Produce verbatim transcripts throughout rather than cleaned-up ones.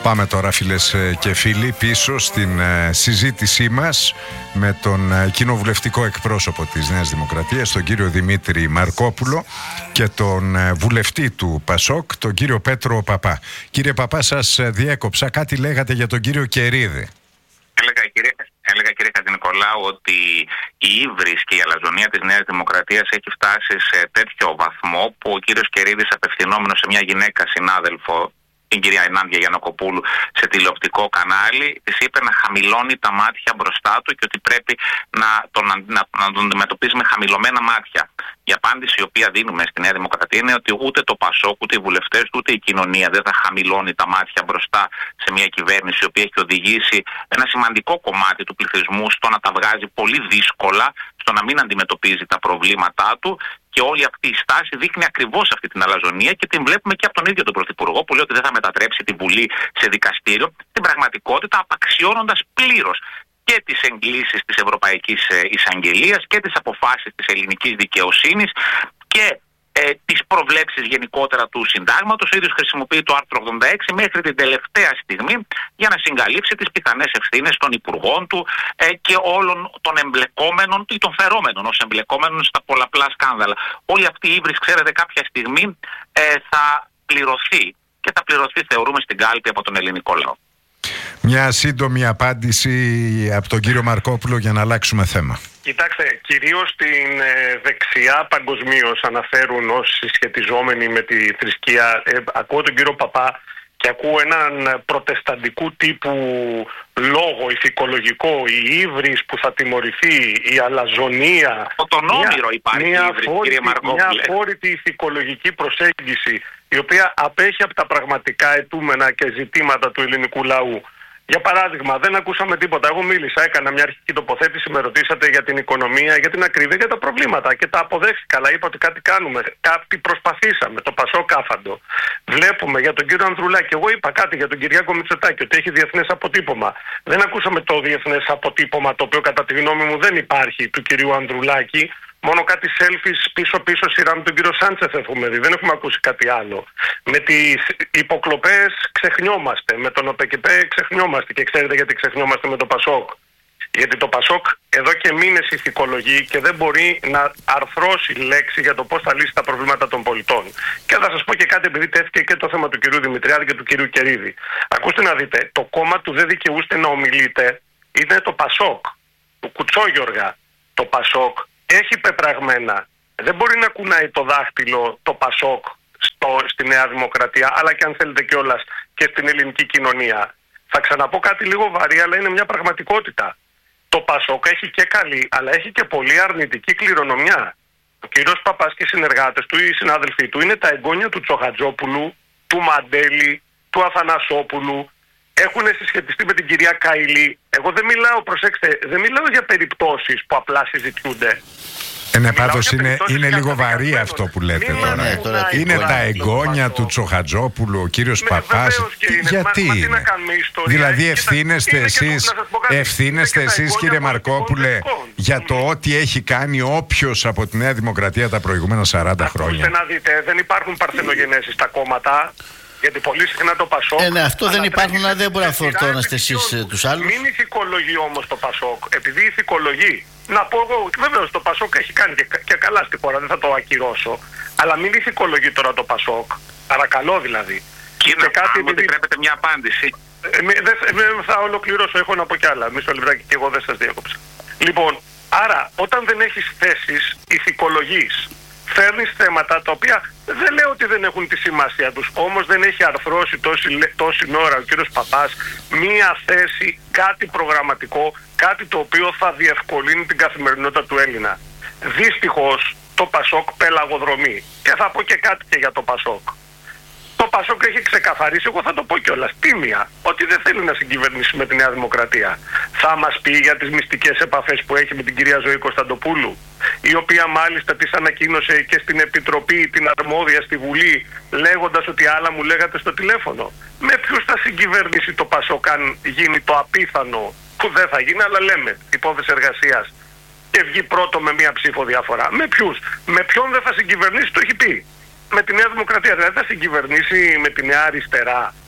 Πάμε τώρα, φίλες και φίλοι, πίσω στην συζήτησή μας με τον κοινοβουλευτικό εκπρόσωπο της Νέας Δημοκρατίας, τον κύριο Δημήτρη Μαρκόπουλο, και τον βουλευτή του Πασόκ, τον κύριο Πέτρο Παπά. Κύριε Παπά, σας διέκοψα. Κάτι λέγατε για τον κύριο Κερίδη. Έλεγα, κύριε, έλεγα κύριε Χατζηνικολάου ότι η ύβρις και η αλαζονία της Νέας Δημοκρατίας έχει φτάσει σε τέτοιο βαθμό που ο κύριος Κερίδης, απευθυνόμενος σε μια γυναίκα συνάδελφο, την κυρία Ενάντια Γιαννακοπούλου, σε τηλεοπτικό κανάλι, της είπε να χαμηλώνει τα μάτια μπροστά του και ότι πρέπει να τον, να, να τον αντιμετωπίζει με χαμηλωμένα μάτια. Η απάντηση η οποία δίνουμε στη Νέα Δημοκρατία είναι ότι ούτε το Πασόκ, ούτε οι βουλευτές, ούτε η κοινωνία δεν θα χαμηλώνει τα μάτια μπροστά σε μια κυβέρνηση η οποία έχει οδηγήσει ένα σημαντικό κομμάτι του πληθυσμού στο να τα βγάζει πολύ δύσκολα, στο να μην αντιμετωπίζει τα προβλήματά του. Και όλη αυτή η στάση δείχνει ακριβώς αυτή την αλαζονία και την βλέπουμε και από τον ίδιο τον Πρωθυπουργό, που λέει ότι δεν θα μετατρέψει την Βουλή σε δικαστήριο, την πραγματικότητα απαξιώνοντας πλήρως και τις εγκλήσεις της Ευρωπαϊκής Εισαγγελίας και τις αποφάσεις της ελληνικής δικαιοσύνης και ε, τις προβλέψεις γενικότερα του συντάγματος. Ο ίδιος χρησιμοποιεί το άρθρο ογδόντα έξι μέχρι την τελευταία στιγμή για να συγκαλύψει τις πιθανές ευθύνες των υπουργών του ε, και όλων των εμπλεκόμενων ή των φερόμενων ως εμπλεκόμενων στα πολλαπλά σκάνδαλα. Όλη αυτή η ύβρις, ξέρετε, κάποια στιγμή ε, θα πληρωθεί και θα πληρωθεί, θεωρούμε, στην κάλπη από τον ελληνικό λαό. Μια σύντομη απάντηση από τον κύριο Μαρκόπουλο για να αλλάξουμε θέμα. Κοιτάξτε, κυρίως την ε, δεξιά παγκοσμίως αναφέρουν ως συσχετιζόμενοι με τη θρησκεία. Ε, ακούω τον κύριο Παπά και ακούω έναν προτεσταντικού τύπου λόγο ηθικολογικό, η ύβρις που θα τιμωρηθεί, η αλαζονία. Από τον Όμηρο υπάρχει μια, η ύβρις, κύριε Μαρκόπουλε. Μια αφόρητη ηθικολογική προσέγγιση, η οποία απέχει από τα πραγματικά αιτούμενα και ζητήματα του ελληνικού λαού. Για παράδειγμα, δεν ακούσαμε τίποτα. Εγώ μίλησα, έκανα μια αρχική τοποθέτηση, με ρωτήσατε για την οικονομία, για την ακρίβεια, για τα προβλήματα και τα αποδέχτηκα. Αλλά είπα ότι κάτι κάνουμε, κάτι προσπαθήσαμε. Το Πασόκ κάφαντο. Βλέπουμε για τον κύριο Ανδρουλάκη. Εγώ είπα κάτι για τον Κυριάκο Μητσοτάκη, ότι έχει διεθνές αποτύπωμα. Δεν ακούσαμε το διεθνές αποτύπωμα, το οποίο κατά τη γνώμη μου δεν υπάρχει, του κυρίου Ανδρουλάκη. Μόνο κάτι selfies πίσω-πίσω σειρά με τον κύριο Σάντσεφ έχουμε δει. Δεν έχουμε ακούσει κάτι άλλο. Με τις υποκλοπές ξεχνιόμαστε. Με τον ΟΠΕΚΕΠΕ ξεχνιόμαστε. Και ξέρετε γιατί ξεχνιόμαστε με το Πασόκ? Γιατί το Πασόκ εδώ και μήνες ηθικολογεί και δεν μπορεί να αρθρώσει λέξη για το πώς θα λύσει τα προβλήματα των πολιτών. Και θα σας πω και κάτι, επειδή τέθηκε και το θέμα του κυρίου Δημητριάδη και του κυρίου Κερίδη. Ακούστε να δείτε, το κόμμα του δεν δικαιούστε να ομιλείτε είναι το Πασόκ, του Κουτσόγιοργα. Το Πασόκ έχει πεπραγμένα. Δεν μπορεί να κουνάει το δάχτυλο το Πασόκ στο, στη Νέα Δημοκρατία, αλλά και αν θέλετε κιόλας και στην ελληνική κοινωνία. Θα ξαναπώ κάτι λίγο βαρύ, αλλά είναι μια πραγματικότητα. Το Πασόκ έχει και καλή, αλλά έχει και πολύ αρνητική κληρονομιά. Ο κύριος Παπάς και οι συνεργάτες του ή οι συνάδελφοί του είναι τα εγγόνια του Τσοχατζόπουλου, του Μαντέλη, του Αθανασόπουλου. Έχουν συσχετιστεί με την κυρία Καηλή. Εγώ δεν μιλάω, προσέξτε, δεν μιλάω για περιπτώσεις που απλά συζητιούνται. Ε, ναι, πάντως είναι, είναι λίγο βαρύ αυτό που λέτε τώρα. Ναι, τώρα. Είναι τα εγγόνια του Τσοχατζόπουλου, ο κύριος Παπάς. Γιατί μα, είναι? μα, ιστορία, δηλαδή ευθύνεστε εσείς, ευθύνεστε εσείς κύριε Μαρκόπουλε, για το ό,τι έχει κάνει όποιος από τη Νέα Δημοκρατία τα προηγούμενα σαράντα χρόνια. Ακούστε να δείτε, δεν υπάρχουν παρθενογενέσεις στα κόμματα. Γιατί πολύ συχνά το Πασόκ. Ε, ναι, αυτό δεν υπάρχουν, αλλά δεν μπορεί να φορτώνεστε εσείς τους άλλους. Μην ηθικολογεί όμως το Πασόκ, επειδή ηθικολογεί. Να πω εγώ, βεβαίως το Πασόκ έχει κάνει και, και καλά στη χώρα, δεν θα το ακυρώσω. Αλλά μην ηθικολογεί τώρα το Πασόκ. Παρακαλώ δηλαδή. Κύριε, κάτι, αν μου επιτρέπετε μια απάντηση. Ε, με, δε, με, θα ολοκληρώσω, έχω να πω κι άλλα. Μισό λεπτάκι και εγώ δεν σας διέκοψα. Λοιπόν, άρα όταν δεν έχεις θέσεις, ηθικολογείς. Φέρνεις θέματα τα οποία δεν λέω ότι δεν έχουν τη σημασία τους, όμως δεν έχει αρθρώσει τόση, τόση ώρα ο κύριος Παπάς μία θέση, κάτι προγραμματικό, κάτι το οποίο θα διευκολύνει την καθημερινότητα του Έλληνα. Δυστυχώς το Πασόκ πελαγοδρομεί. Και θα πω και κάτι και για το Πασόκ. Το Πασόκ έχει ξεκαθαρίσει, εγώ θα το πω κιόλας, τίμια, ότι δεν θέλει να συγκυβερνήσει με τη Νέα Δημοκρατία. Θα μας πει για τις μυστικές επαφές που έχει με την κυρία Ζωή Κωνσταντοπούλου, η οποία μάλιστα της ανακοίνωσε και στην Επιτροπή την αρμόδια στη Βουλή, λέγοντας ότι άλλα μου λέγατε στο τηλέφωνο. Με ποιους θα συγκυβερνήσει το Πασόκ αν γίνει το απίθανο, που δεν θα γίνει, αλλά λέμε, υπόθεση εργασίας, και βγει πρώτο με μία ψήφο διαφορά? Με ποιους? Με ποιον δεν θα συγκυβερνήσει, το έχει πει. Με τη Νέα Δημοκρατία, δηλαδή θα συγκυβερνήσει με τη Νέα Αριστερά.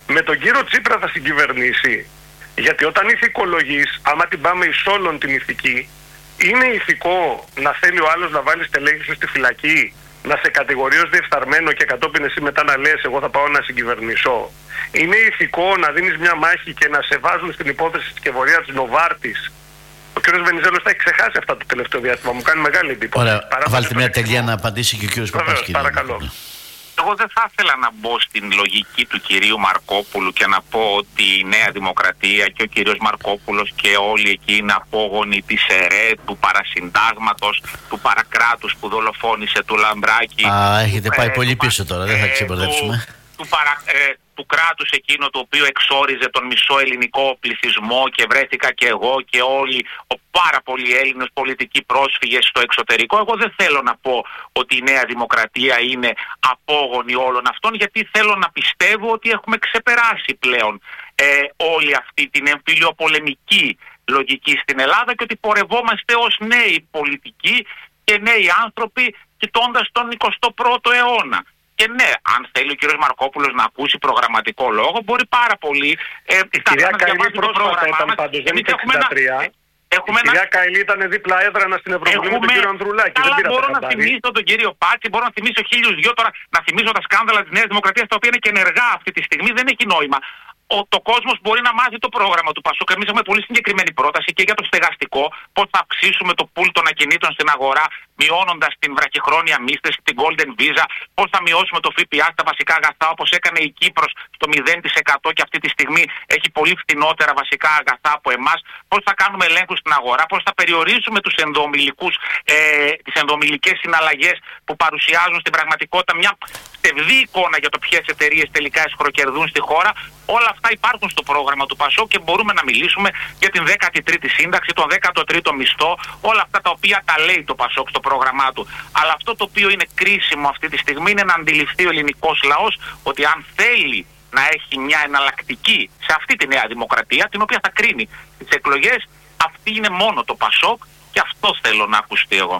με τον κύριο Τσίπρα θα συγκυβερνήσει? Γιατί όταν ηθικολογείς, άμα την πάμε εις όλων την ηθική, είναι ηθικό να θέλει ο άλλος να βάλει στελέχη σου στη φυλακή, να σε κατηγορεί ως διεφθαρμένο και κατόπιν εσύ μετά να λες εγώ θα πάω να συγκυβερνήσω? Είναι ηθικό να δίνεις μια μάχη και να σε βάζουν στην υπόθεση της Κεβορία της Νοβάρτης? Ο κ. Βενιζέλος τα έχει ξεχάσει αυτά το τελευταίο διάστημα. Μου κάνει μεγάλη εντύπωση. Ωραία, βάλτε μια τελεία να απαντήσει και ο κ. Παπάς. Παρακαλώ. Εγώ δεν θα ήθελα να μπω στην λογική του κυρίου Μαρκόπουλου και να πω ότι η Νέα Δημοκρατία και ο κύριος Μαρκόπουλος και όλοι εκεί είναι απόγονοι της ΕΡΕ, του παρασυντάγματος, του παρακράτους που δολοφόνησε του Λαμπράκη. Α, έχετε πάει ε, πολύ του, πίσω τώρα, δεν θα ξεμπερδέψουμε. Του, του, παρα, ε, του κράτους εκείνο το οποίο εξόριζε τον μισό ελληνικό πληθυσμό και βρέθηκα και εγώ και όλοι ο πάρα πολλοί Έλληνες πολιτικοί πρόσφυγες στο εξωτερικό. Εγώ δεν θέλω να πω ότι η Νέα Δημοκρατία είναι απόγονη όλων αυτών, γιατί θέλω να πιστεύω ότι έχουμε ξεπεράσει πλέον ε, όλη αυτή την εμφυλιοπολεμική λογική στην Ελλάδα και ότι πορευόμαστε ως νέοι πολιτικοί και νέοι άνθρωποι κοιτώντας τον εικοστό πρώτο αιώνα. Και ναι, αν θέλει ο κ. Μαρκόπουλος να ακούσει προγραμματικό λόγο, μπορεί πάρα πολύ. Ε, η κυρία Καηλή πρόσφατα ήταν πάντως, δεν ήταν εξήντα τρία. Έχουμε η κυρία Καηλή ήταν δίπλα έδρανα στην Ευρωβουλή με τον κύριο Ανδρουλάκη. Αλλά δεν μπορώ να θυμίσω τον κύριο Πάτση, μπορώ να θυμίσω χίλιους δυο τώρα, να θυμίσω τα σκάνδαλα της Νέας Δημοκρατίας, τα οποία είναι και ενεργά αυτή τη στιγμή, δεν έχει νόημα. Ο, το κόσμος μπορεί να μάθει το πρόγραμμα του Πασόκ. Εμείς έχουμε πολύ συγκεκριμένη πρόταση και για το στεγαστικό, πώς θα αυξήσουμε το πουλ των ακινήτων στην αγορά, μειώνοντας την βραχυχρόνια μίσθωση, την Golden Visa, πώς θα μειώσουμε το ΦΠΑ στα βασικά αγαθά, όπως έκανε η Κύπρος στο μηδέν τοις εκατό και αυτή τη στιγμή έχει πολύ φτηνότερα βασικά αγαθά από εμάς, πώς θα κάνουμε ελέγχους στην αγορά, πώς θα περιορίσουμε τους ενδομηλικούς, ε, τις ενδομηλικές συναλλαγές που παρουσιάζουν στην πραγματικότητα μια ψευδή εικόνα για το ποιες εταιρείες τελικά εσχροκερδούν στη χώρα. Όλα αυτά υπάρχουν στο πρόγραμμα του Πασόκ και μπορούμε να μιλήσουμε για την δέκατη τρίτη σύνταξη, τον δέκατο τρίτο μισθό, όλα αυτά τα οποία τα λέει το Πασόκ στο πρόγραμμά του. Αλλά αυτό το οποίο είναι κρίσιμο αυτή τη στιγμή είναι να αντιληφθεί ο ελληνικός λαός ότι αν θέλει να έχει μια εναλλακτική σε αυτή τη Νέα Δημοκρατία, την οποία θα κρίνει τις εκλογές, αυτή είναι μόνο το Πασόκ και αυτό θέλω να ακουστεί εγώ.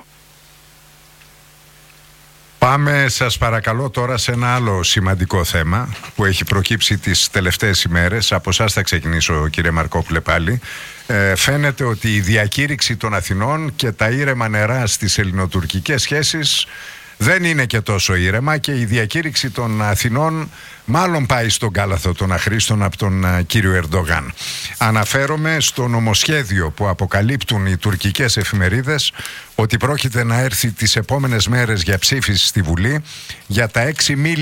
Πάμε σας παρακαλώ τώρα σε ένα άλλο σημαντικό θέμα που έχει προκύψει τις τελευταίες ημέρες. Από εσάς θα ξεκινήσω, κύριε Μαρκόπουλε, πάλι. Ε, φαίνεται ότι η διακήρυξη των Αθηνών και τα ήρεμα νερά στις ελληνοτουρκικές σχέσεις δεν είναι και τόσο ήρεμα και η διακήρυξη των Αθηνών μάλλον πάει στον κάλαθο των αχρήστων από τον uh, κύριο Ερντογάν. Αναφέρομαι στο νομοσχέδιο που αποκαλύπτουν οι τουρκικές εφημερίδες ότι πρόκειται να έρθει τις επόμενες μέρες για ψήφιση στη Βουλή για τα έξι μίλια